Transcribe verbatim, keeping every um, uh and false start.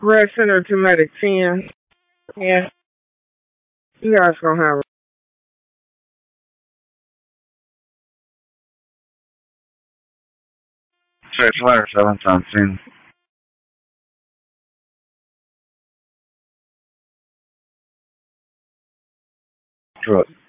Red Center to Medic ten. Yeah, you guys gonna have Six letter seven seventeen. Truck.